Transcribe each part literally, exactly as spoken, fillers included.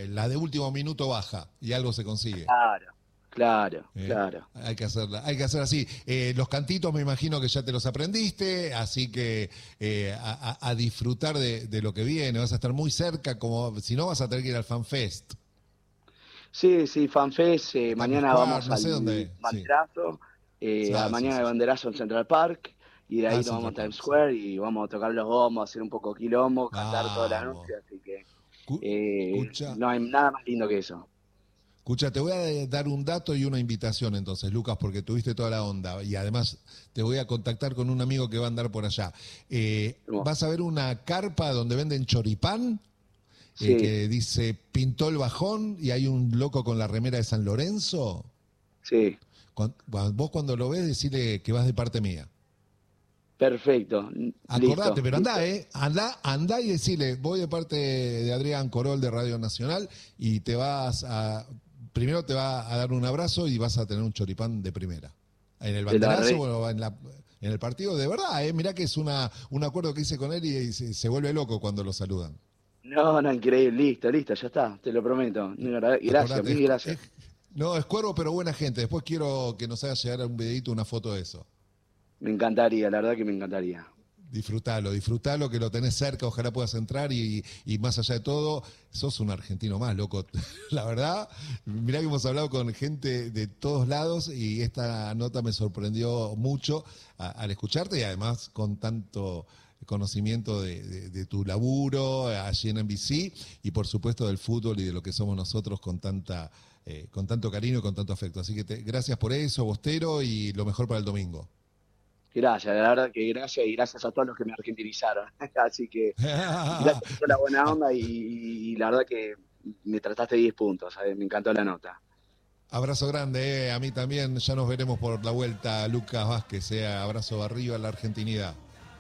la de último minuto baja y algo se consigue. Claro, claro, Eh, claro. Hay que hacerla, hay que hacer así. Eh, los cantitos me imagino que ya te los aprendiste, así que eh, a, a- a disfrutar de, de lo que viene. Vas a estar muy cerca, como si no vas a tener que ir al FanFest. Sí, sí, FanFest, eh, O Times mañana Square, vamos no sé al dónde. Sí. banderazo, eh, a Ah, sí, mañana sí, el sí. banderazo en Central Park, y de ahí Ah, nos vamos Central a Times Park, sí. Square y vamos a tocar los bombos, hacer un poco quilombo, cantar toda la Vamos. noche, así que Cu- eh, Escucha, no hay nada más lindo que eso. escucha, te voy a dar un dato y una invitación entonces, Lucas, porque tuviste toda la onda. Y además te voy a contactar con un amigo que va a andar por allá. Eh, Hermoso. vas a ver una carpa donde venden choripán, eh, Sí, que dice pintó el bajón y hay un loco con la remera de San Lorenzo. sí, Cuan- cuan- vos cuando lo ves, decile que vas de parte mía. perfecto, Acordate, listo, pero andá, listo. ¿eh? Andá, andá y decile, voy de parte de Adrián Corol de Radio Nacional y te vas a... Primero te va a dar un abrazo y vas a tener un choripán de primera. En el Te la banderazo re... o en, la, en el partido, de verdad, ¿eh? Mirá que es una, un acuerdo que hice con él y, y se, se vuelve loco cuando lo saludan. No, no, increíble, listo, listo, ya está, te lo prometo. Gracias, Acordate, mil es, gracias. es- no, es cuervo pero buena gente. Después quiero que nos haga llegar un videito, una foto de eso. Me encantaría, la verdad que me encantaría. Disfrutalo, disfrutalo, que lo tenés cerca, ojalá puedas entrar y, y más allá de todo, sos un argentino más, loco. La verdad, mirá que hemos hablado con gente de todos lados y esta nota me sorprendió mucho a- al escucharte y además con tanto conocimiento de, de- de tu laburo allí en N B C y por supuesto del fútbol y de lo que somos nosotros con tanta eh, con tanto cariño y con tanto afecto. Así que te- gracias por eso, Bostero, y lo mejor para el domingo. Gracias, la verdad que gracias y gracias a todos los que me argentinizaron. Así que gracias por toda la buena onda y, y la verdad que me trataste diez puntos, ¿sabes? Me encantó la nota. Abrazo grande, eh. A mí también. Ya nos veremos por la vuelta, Lucas Vázquez. Eh. Abrazo arriba a la argentinidad.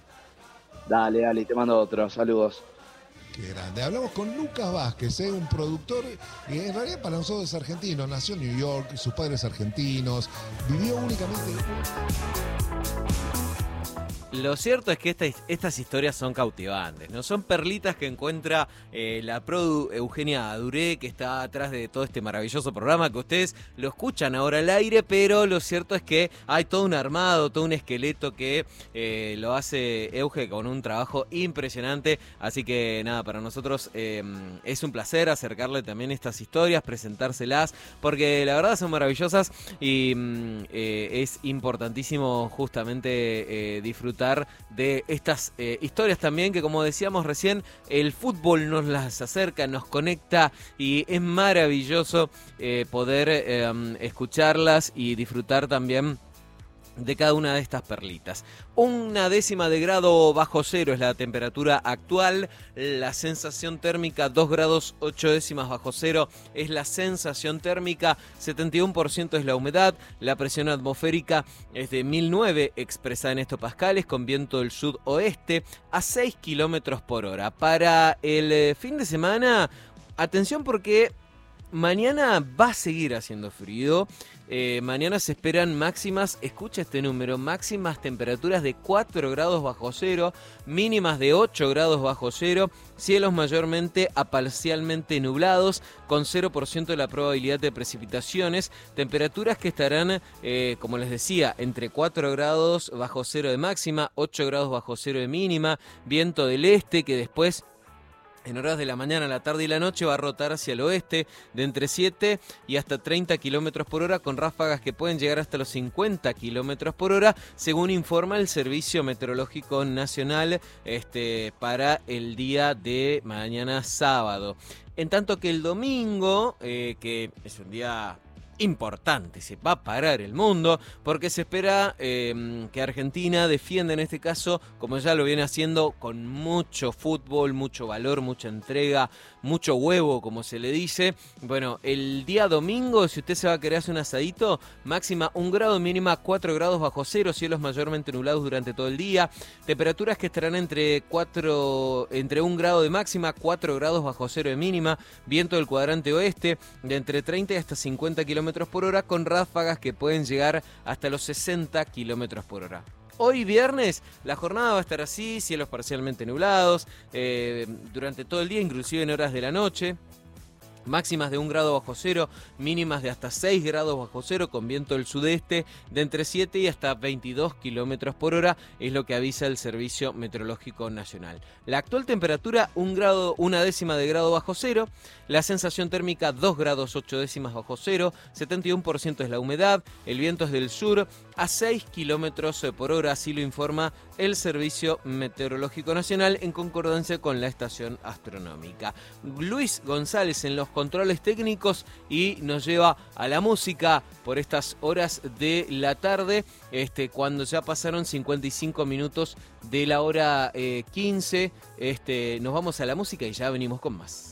Dale, dale, te mando otro, saludos. Qué grande. Hablamos con Lucas Vázquez, eh, un productor que en realidad para nosotros es argentino. Nació en New York, sus padres argentinos. Vivió únicamente... Lo cierto es que esta, estas historias son cautivantes, ¿no? Son perlitas que encuentra eh, la produ Eugenia Duré, que está atrás de todo este maravilloso programa, que ustedes lo escuchan ahora al aire, pero lo cierto es que hay todo un armado, todo un esqueleto que eh, lo hace Euge con un trabajo impresionante. Así que nada, para nosotros eh, es un placer acercarle también estas historias, presentárselas, porque la verdad son maravillosas y eh, es importantísimo justamente eh, disfrutar de estas eh, historias también, que como decíamos recién, el fútbol nos las acerca, nos conecta y es maravilloso eh, poder eh, escucharlas y disfrutar también de cada una de estas perlitas. Una décima de grado bajo cero es la temperatura actual, la sensación térmica dos grados ocho décimas bajo cero es la sensación térmica, setenta y uno por ciento es la humedad, la presión atmosférica es de mil nueve expresada en hectopascales con viento del sudoeste a seis kilómetros por hora. Para el eh, fin de semana, atención porque mañana va a seguir haciendo frío. Eh, mañana se esperan máximas, escucha este número, máximas temperaturas de cuatro grados bajo cero, mínimas de ocho grados bajo cero, cielos mayormente a parcialmente nublados, con cero por ciento de la probabilidad de precipitaciones, temperaturas que estarán, eh, como les decía, entre cuatro grados bajo cero de máxima, ocho grados bajo cero de mínima, viento del este que después en horas de la mañana, la tarde y la noche va a rotar hacia el oeste de entre siete y hasta treinta kilómetros por hora, con ráfagas que pueden llegar hasta los cincuenta kilómetros por hora, según informa el Servicio Meteorológico Nacional este, para el día de mañana sábado. En tanto que el domingo, eh, que es un día importante, se va a parar el mundo, porque se espera eh, que Argentina defienda en este caso, como ya lo viene haciendo, con mucho fútbol, mucho valor, mucha entrega, mucho huevo, como se le dice. Bueno, el día domingo, si usted se va a querer hacer un asadito, máxima un grado, mínima cuatro grados bajo cero, cielos mayormente nublados durante todo el día, temperaturas que estarán entre cuatro, entre un grado de máxima, cuatro grados bajo cero de mínima, viento del cuadrante oeste de entre treinta y hasta cincuenta kilómetros por hora, con ráfagas que pueden llegar hasta los sesenta kilómetros por hora. Hoy viernes la jornada va a estar así, cielos parcialmente nublados, eh, durante todo el día, inclusive en horas de la noche. Máximas de un grado bajo cero, mínimas de hasta seis grados bajo cero, con viento del sudeste de entre siete y hasta veintidós kilómetros por hora, es lo que avisa el Servicio Meteorológico Nacional. La actual temperatura, un grado, una décima de grado bajo cero, la sensación térmica dos grados ocho décimas bajo cero, setenta y uno por ciento es la humedad, el viento es del sur a seis kilómetros por hora, así lo informa el Servicio Meteorológico Nacional en concordancia con la estación astronómica. Luis González en los controles técnicos y nos lleva a la música por estas horas de la tarde, este, cuando ya pasaron cincuenta y cinco minutos de la hora eh, quince. Este, nos vamos a la música y ya venimos con más.